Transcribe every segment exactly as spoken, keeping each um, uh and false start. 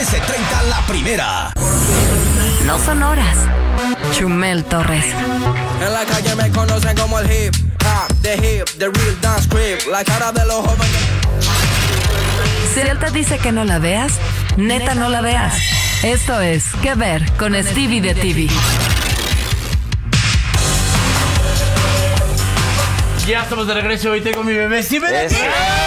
trece treinta La Primera. No son horas. Chumel Torres. En la calle me conocen como el hip hop, the hip, the real dance creep, la cara de los jóvenes. Si él te dice que no la veas, neta no la veas. Esto es ¿Qué ver? Con Stevie de T V. Ya estamos de regreso, hoy tengo mi bebé Stevie de T V.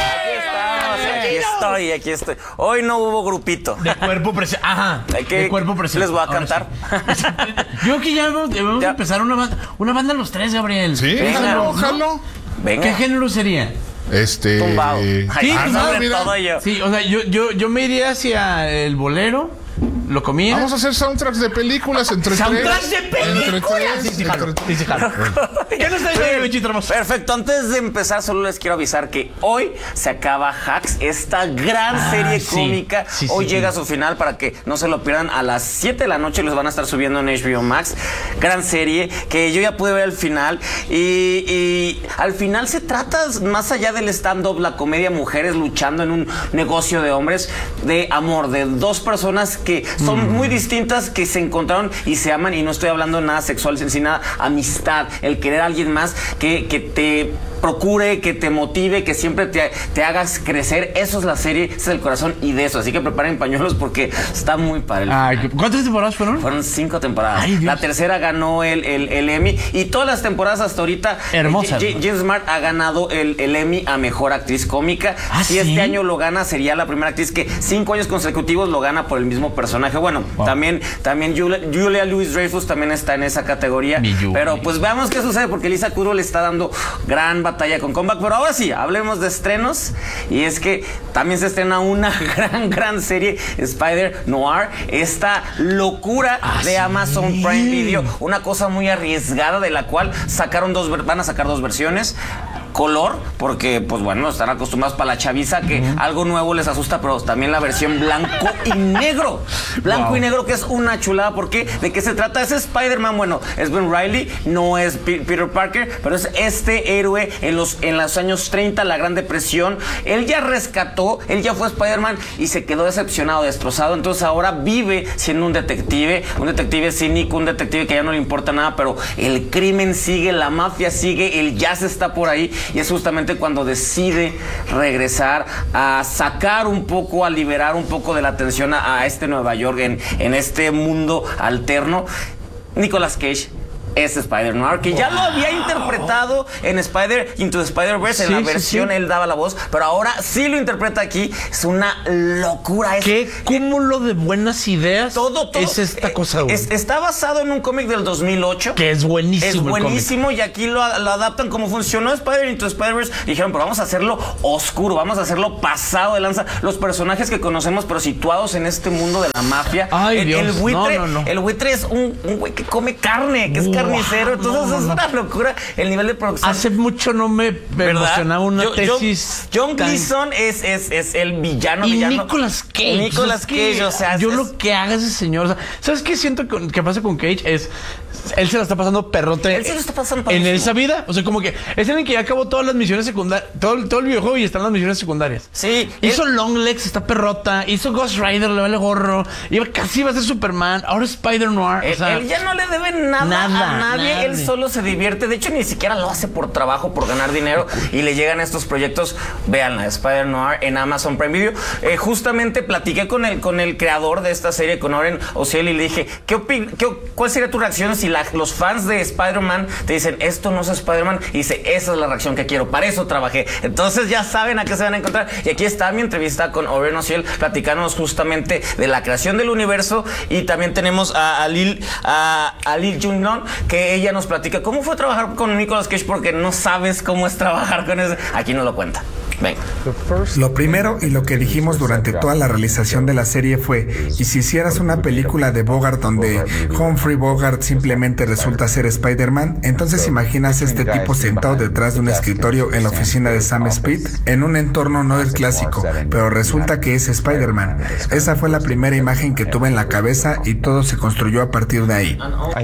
Aquí estoy, aquí estoy. Hoy no hubo grupito. De cuerpo presente. Ajá. Que de cuerpo presente. Les voy a cantar. Sí. Yo que ya debemos, debemos ya. empezar una banda. Una banda los tres, Gabriel. Sí, jalo, jalo. Venga. ¿Qué género sería? Este. Tumbado. Sí, Ay, tumbado, sobre mira. todo yo. Sí, o sea, yo, yo, yo me iría hacia el bolero. Lo comía. Vamos a hacer soundtracks de películas entre ¿Soundtracks tres. de películas? Entre tres. Sí, sí, jalo. entre- Sí, sí, jalo. ¿Qué nos está diciendo, Bichito Hermoso? Perfecto, antes de empezar solo les quiero avisar que hoy se acaba Hacks, esta gran Ah, serie sí. cómica. Sí, sí, hoy sí. llega a su final para que no se lo pierdan. A las siete de la noche los van a estar subiendo en H B O Max. Gran serie que yo ya pude ver al final y, y al final se trata, más allá del stand-up, la comedia, mujeres luchando en un negocio de hombres, de amor, de dos personas que son Mm. muy distintas, que se encontraron y se aman, y no estoy hablando de nada sexual, sino nada, amistad, el querer a alguien más que, que te procure, que te motive, que siempre te, te hagas crecer. Eso es la serie, ese es el corazón y de eso. Así que preparen pañuelos porque está muy padre el Ay, final. ¿cuántas temporadas fueron? Fueron cinco temporadas. Ay, Dios. La tercera ganó el, el, el Emmy y todas las temporadas hasta ahorita. Hermosas, eh, ¿no? Jean Smart ha ganado el, el Emmy a Mejor Actriz Cómica. ¿Ah, si sí? este año lo gana, sería la primera actriz que cinco años consecutivos lo gana por el mismo personaje. Bueno, Wow. también, también Julia, Julia Louis-Dreyfus también está en esa categoría. Mi Julia. Pero pues veamos qué sucede porque Lisa Kudrow le está dando gran batalla con Comeback. Pero ahora sí, hablemos de estrenos. Y es que también se estrena una gran, gran serie, Spider Noir. Esta locura ¿Ah, de sí? Amazon Prime Video. Una cosa muy arriesgada de la cual sacaron dos, ver- van a sacar dos versiones. Color, porque pues bueno, están acostumbrados para la chaviza que uh-huh. algo nuevo les asusta, pero también la versión blanco y negro. Blanco wow. y negro, que es una chulada. ¿Por qué? ¿De qué se trata? Ese Spider-Man, bueno, es Ben Reilly, no es P- Peter Parker, pero es este héroe en los, en los años treinta, la Gran Depresión. Él ya rescató, él ya fue Spider-Man y se quedó decepcionado, destrozado. Entonces ahora vive siendo un detective, un detective cínico, un detective que ya no le importa nada, pero el crimen sigue, la mafia sigue, el jazz está por ahí. Y es justamente cuando decide regresar a sacar un poco, a liberar un poco de la atención a, a este Nueva York, en, en este mundo alterno. Nicolas Cage es Spider-Noir, que ya lo había interpretado en Spider Into the Spider-Verse, sí, en la sí, versión sí. él daba la voz, pero ahora sí lo interpreta aquí. Es una locura. Es, ¿Qué cúmulo de buenas ideas todo, todo, es esta eh, cosa? Güey? Es, está basado en un cómic del dos mil ocho. Que es buenísimo. Es buenísimo y aquí lo, lo adaptan como funcionó Spider Into Spider-Verse. Dijeron, pero vamos a hacerlo oscuro, vamos a hacerlo pasado de lanza. Los personajes que conocemos, pero situados en este mundo de la mafia. Ay, el, Dios. el buitre, no, no, no. El buitre es un, un güey que come carne, que es Wow, carnicero. Entonces no, no, es no. una locura el nivel de producción. Hace mucho no me ¿verdad? emocionaba una Yo- tesis. John, John tan- Gleason es, es, es el villano. Y villano. Nicolas Cage. Nicolas Es que Cage, o sea, yo es- lo que haga ese señor. O sea, ¿sabes qué siento con- que pasa con Cage? Es. Él se la está pasando perrote. Él se lo está pasando en padrísimo. esa vida. O sea, como que es en el que ya acabó todas las misiones secundarias. Todo, el- todo el videojuego y están las misiones secundarias. Sí. Hizo él- Longlegs, está perrota. Hizo Ghost Rider, le vale gorro. Iba, casi iba a ser Superman. Ahora es Spider-Noir. Él, O sea, él ya no le debe nada, nada, a nadie. nadie. Él solo se divierte. De hecho, ni siquiera lo hace por trabajo, por ganar dinero. Y le llegan estos proyectos. Véanla, Spider-Noir en Amazon Prime Video. Eh, justamente platiqué con el, con el creador de esta serie, con Oren Ociel, y le dije, ¿qué opin qué, ¿cuál sería tu reacción si la, los fans de Spider-Man te dicen, esto no es Spider-Man? Y dice, esa es la reacción que quiero. Para eso trabajé. Entonces ya saben a qué se van a encontrar. Y aquí está mi entrevista con Oren Ociel, platicándonos justamente de la creación del universo. Y también tenemos a, a Lil a, a Lil Junglon, que ella nos platica cómo fue trabajar con Nicolas Cage, porque no sabes cómo es trabajar con ese. Aquí nos lo cuenta. Venga. Lo primero y lo que dijimos durante toda la realización de la serie fue, y si hicieras una película de Bogart donde Humphrey Bogart simplemente resulta ser Spider-Man, entonces imaginas este tipo sentado detrás de un escritorio en la oficina de Sam Speed, en un entorno no del clásico, pero resulta que es Spider-Man. Esa fue la primera imagen que tuve en la cabeza y todo se construyó a partir de ahí.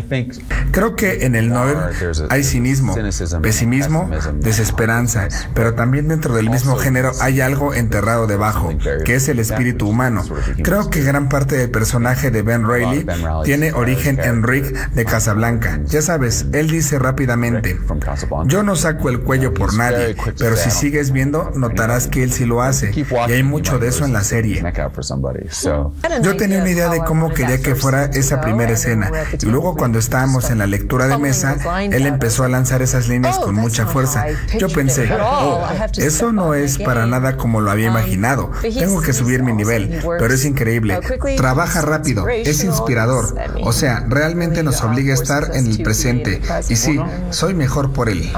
Creo que en el noir hay cinismo, pesimismo, desesperanza, pero también dentro del mismo mismo género hay algo enterrado debajo, que es el espíritu humano. Creo que gran parte del personaje de Ben Reilly tiene origen en Rick de Casablanca. Ya sabes, él dice rápidamente: yo no saco el cuello por nadie, pero si sigues viendo, notarás que él sí lo hace, y hay mucho de eso en la serie. Yo tenía una idea de cómo quería que fuera esa primera escena, y luego cuando estábamos en la lectura de mesa, él empezó a lanzar esas líneas con mucha fuerza. Yo pensé, oh, eso no es para nada como lo había imaginado. Tengo que subir mi nivel, pero es increíble. Trabaja rápido, es inspirador. O sea, realmente nos obliga a estar en el presente. Y sí, soy mejor por él.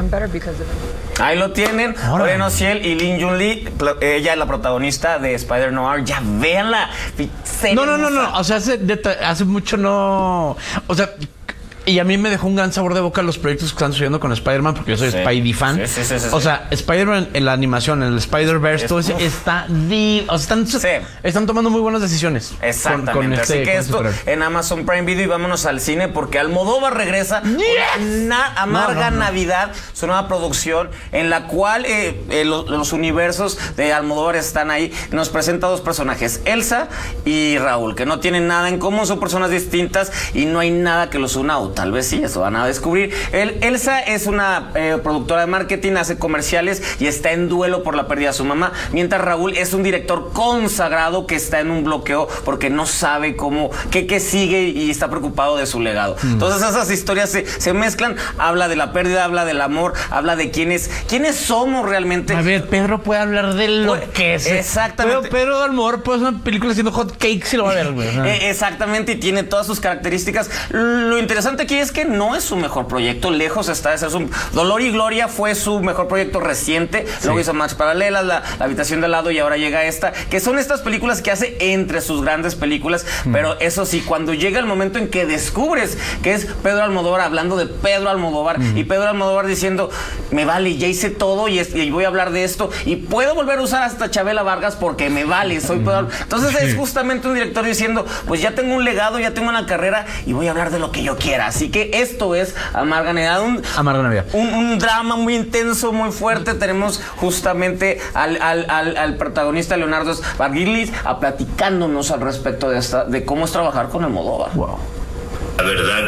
Ahí lo tienen, Oren Ociel y Lin Jun Lee. Ella es la protagonista de Spider Noir. Ya véanla. No, no, no, no. O sea, hace, hace mucho no. O sea. Y a mí me dejó un gran sabor de boca los proyectos que están sucediendo con Spider-Man, porque yo soy sí. Spidey fan. Sí, sí, sí, sí, o sea, Spider-Man en la animación, en el Spider-Verse, todo eso está div... O sea, están, sí. están tomando muy buenas decisiones. Exactamente. Con, con este, Así que esto superhéroe. En Amazon Prime Video, y vámonos al cine, porque Almodóvar regresa yes. una Amarga no, no, no. Navidad, su nueva producción, en la cual eh, eh, los, los universos de Almodóvar están ahí. Nos presenta dos personajes, Elsa y Raúl, que no tienen nada en común, son personas distintas y no hay nada que los una. Tal vez sí, eso van a descubrir. El, Elsa es una eh, productora de marketing, hace comerciales y está en duelo por la pérdida de su mamá, mientras Raúl es un director consagrado que está en un bloqueo porque no sabe cómo, qué, qué sigue y está preocupado de su legado. Mm. Entonces esas historias se, se mezclan, habla de la pérdida, habla del amor, habla de quiénes, quiénes somos realmente. A ver, Pedro puede hablar de lo pues, que es. Exactamente. Pero Pedro Almodóvar puede hacer una película haciendo hot cakes y lo va a ver, güey. ¿No? Eh, exactamente, y tiene todas sus características. Lo interesante aquí es que no es su mejor proyecto, lejos está de ser su... Dolor y Gloria fue su mejor proyecto reciente, sí. Luego hizo Match Paralelas, la, la Habitación de al lado y ahora llega esta, que son estas películas que hace entre sus grandes películas, mm. pero eso sí, cuando llega el momento en que descubres que es Pedro Almodóvar hablando de Pedro Almodóvar mm. y Pedro Almodóvar diciendo, me vale, ya hice todo y, es, y voy a hablar de esto y puedo volver a usar hasta Chabela Vargas porque me vale, soy mm. Pedro. Entonces sí. es justamente un director diciendo, pues ya tengo un legado, ya tengo una carrera y voy a hablar de lo que yo quiera, así que esto es Amarga Navidad, un, Amarga Navidad. Un, un drama muy intenso, muy fuerte. Tenemos justamente al, al, al, al protagonista Leonardo Sbaraglia a platicándonos al respecto de, esta, de cómo es trabajar con Almodóvar. Wow. La verdad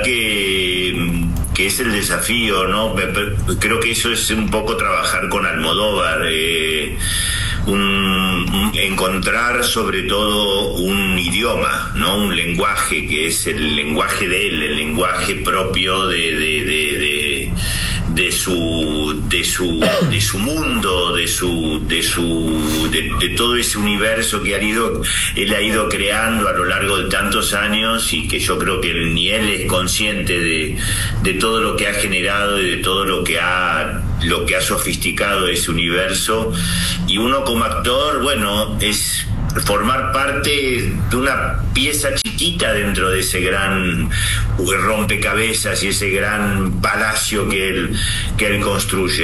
que, que es el desafío, ¿no? Creo que eso es un poco trabajar con Almodóvar. Eh, Un, un, encontrar sobre todo un idioma, ¿no? Un lenguaje que es el lenguaje de él, el lenguaje propio de, de, de, de, de su de su de su mundo, de su de su de, de todo ese universo que ha ido él ha ido creando a lo largo de tantos años y que yo creo que él, ni él es consciente de, de todo lo que ha generado y de todo lo que ha lo que ha sofisticado ese universo, y uno como actor, bueno, es formar parte de una pieza chiquita dentro de ese gran rompecabezas y ese gran palacio que él, que él construye.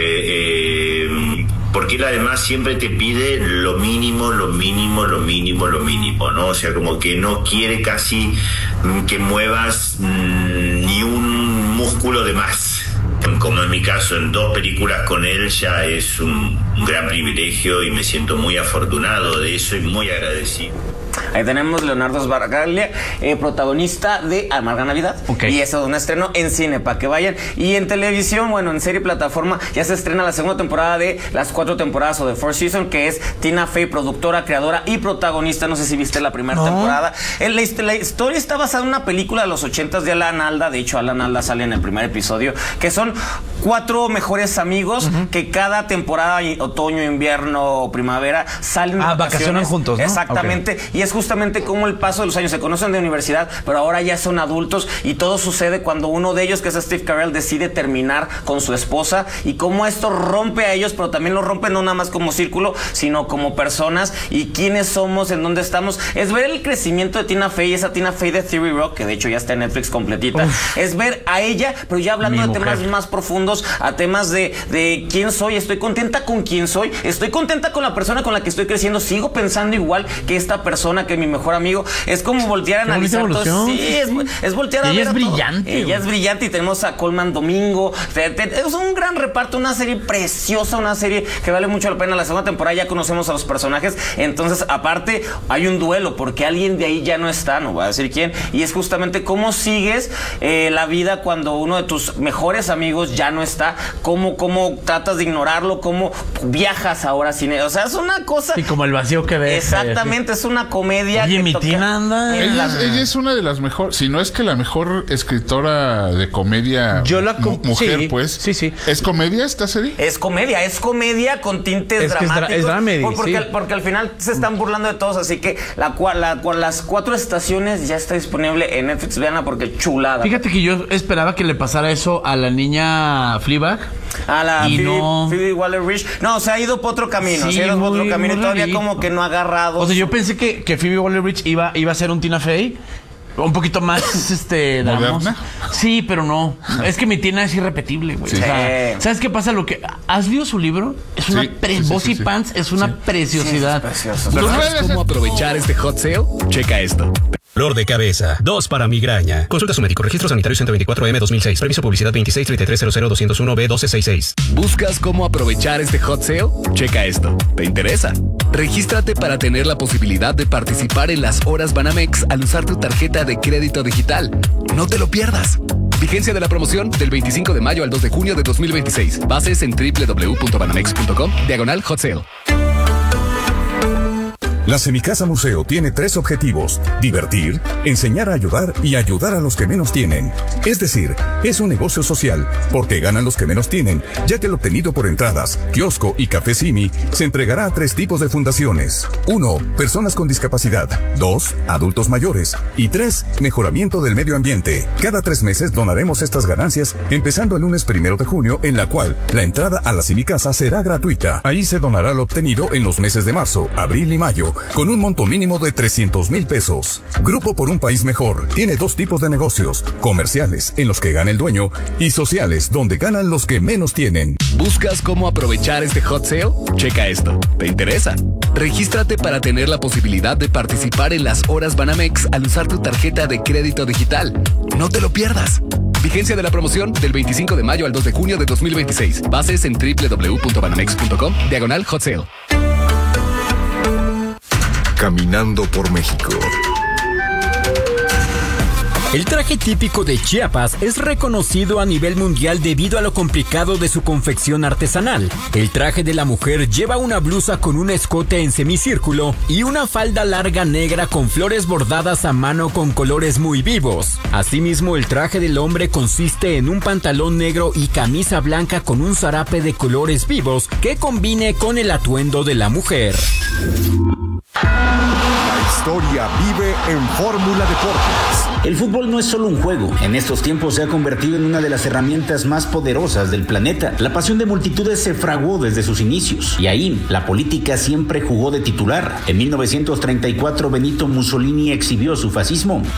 Eh, porque él además siempre te pide lo mínimo, lo mínimo, lo mínimo, lo mínimo, ¿no? O sea, como que no quiere casi que muevas mmm, ni un músculo de más. Como en mi caso, en dos películas con él ya es un, un gran privilegio y me siento muy afortunado de eso y muy agradecido. Ahí tenemos Leonardo Sbaraglia, eh, protagonista de Amarga Navidad. Okay. Y eso es un estreno en cine, para que vayan. Y en televisión, bueno, en serie plataforma, ya se estrena la segunda temporada de las cuatro temporadas o de Four Seasons, que es Tina Fey, productora, creadora y protagonista. No sé si viste la primera no. temporada. El, la, la historia está basada en una película de los ochentas de Alan Alda. De hecho, Alan Alda sale en el primer episodio, que son cuatro mejores amigos uh-huh. que cada temporada, otoño, invierno, primavera, salen ah, vacacionan juntos, ¿no? Exactamente. Okay. Y es justamente como el paso de los años, se conocen de universidad, pero ahora ya son adultos y todo sucede cuando uno de ellos, que es Steve Carell, decide terminar con su esposa y cómo esto rompe a ellos, pero también lo rompe no nada más como círculo, sino como personas y quiénes somos, en dónde estamos. Es ver el crecimiento de Tina Fey, esa Tina Fey de Theory Rock, que de hecho ya está en Netflix completita. Uf. Es ver a ella, pero ya hablando Mi de mujer. temas más profundos, a temas de, de quién soy, estoy contenta con quién soy, estoy contenta con la persona con la que estoy creciendo, sigo pensando igual que esta persona. persona que mi mejor amigo. Es como voltear a Qué analizar bonita todo. evolución. Sí, es, es voltear a Ella ver es a todo. brillante, Ella güey. es brillante y tenemos a Colman Domingo. Te- te- Es un gran reparto, una serie preciosa, una serie que vale mucho la pena. La segunda temporada ya conocemos a los personajes. Entonces, aparte, hay un duelo porque alguien de ahí ya no está, no voy a decir quién. Y es justamente cómo sigues eh, la vida cuando uno de tus mejores amigos ya no está. Cómo, cómo tratas de ignorarlo, cómo viajas ahora sin él. O sea, es una cosa. Y como el vacío que ves. Exactamente, es una comedia. Oye, que mi toca- Tina anda. en Ella la- es, ella es una de las mejores, si no es que la mejor escritora de comedia Yo la mu- com- mujer, sí, pues. sí, sí. ¿Es comedia esta serie? Es comedia, es comedia con tintes Es que es dra- dramáticos. es dramedy, por- porque, sí. al- porque al final se están burlando de todos, así que la, cua- la, cua- las cuatro estaciones ya está disponible en Netflix. Veanla porque chulada. Fíjate que yo esperaba que le pasara eso a la niña Fleabag. A la y Phoebe, no. Phoebe Waller-Bridge. No, se ha ido por otro camino. Sí, se ha ido por otro muy- camino y muy todavía rarito. como que no ha agarrado. O sea, yo pensé que, que Phoebe Waller-Bridge iba, iba a ser un Tina Fey. Un poquito más, este... ¿Moderna? damos- Sí, pero no. Es que mi Tina es irrepetible, güey. Sí. O sea, Sí. ¿sabes qué pasa? Lo que... ¿Has leído su libro? Es una... Sí, pre- sí, sí, Bossy sí, sí. Pants es una Sí. preciosidad. Precioso. ¿Sabes cómo aprovechar este hot sale? Checa esto. Dolor de cabeza, dos para migraña. Consulta a su médico. Registro sanitario ciento veinticuatro M dos mil seis. Permiso publicidad veintiséis treinta y tres cero cero doscientos uno B doce sesenta y seis. ¿Buscas cómo aprovechar este hot sale? Checa esto. ¿Te interesa? Regístrate para tener la posibilidad de participar en las horas Banamex al usar tu tarjeta de crédito digital. No te lo pierdas. Vigencia de la promoción del veinticinco de mayo al dos de junio de dos mil veintiséis. Bases en doble u doble u doble u punto banamex punto com diagonal hot sale. La Semicasa Museo tiene tres objetivos: divertir, enseñar a ayudar y ayudar a los que menos tienen. Es decir, es un negocio social, porque ganan los que menos tienen, ya que lo obtenido por entradas, kiosco y café Simi se entregará a tres tipos de fundaciones. Uno, personas con discapacidad. Dos, adultos mayores. Y tres, mejoramiento del medio ambiente. Cada tres meses donaremos estas ganancias, empezando el lunes primero de junio, en la cual la entrada a la Semicasa será gratuita. Ahí se donará lo obtenido en los meses de marzo, abril y mayo, con un monto mínimo de trescientos mil pesos. Grupo por un País Mejor tiene dos tipos de negocios: comerciales, en los que gana el dueño, y sociales, donde ganan los que menos tienen. ¿Buscas cómo aprovechar este hot sale? Checa esto. ¿Te interesa? Regístrate para tener la posibilidad de participar en las horas Banamex al usar tu tarjeta de crédito digital. No te lo pierdas. Vigencia de la promoción del veinticinco de mayo al dos de junio de dos mil veintiséis. Bases en doble u doble u doble u punto banamex punto com diagonal hot sale. Caminando por México. El traje típico de Chiapas es reconocido a nivel mundial debido a lo complicado de su confección artesanal. El traje de la mujer lleva una blusa con un escote en semicírculo y una falda larga negra con flores bordadas a mano con colores muy vivos. Asimismo, el traje del hombre consiste en un pantalón negro y camisa blanca con un zarape de colores vivos que combine con el atuendo de la mujer. La historia vive en Fórmula Deportes. El fútbol no es solo un juego. En estos tiempos se ha convertido en una de las herramientas más poderosas del planeta. La pasión de multitudes se fraguó desde sus inicios. Y ahí, la política siempre jugó de titular. En mil novecientos treinta y cuatro, Benito Mussolini exhibió su fascismo.